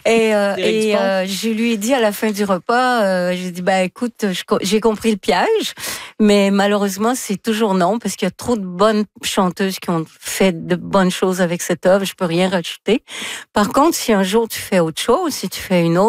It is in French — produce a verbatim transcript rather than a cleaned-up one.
Et, euh, et euh, je lui ai dit à la fin du repas, euh, j'ai dit, bah écoute, je, j'ai compris le piège, mais malheureusement, c'est toujours non, parce qu'il y a trop de bonnes chanteuses qui ont fait de bonnes choses avec cette œuvre, je peux rien rajouter. Par contre, si un jour tu fais autre chose, si tu fais une autre,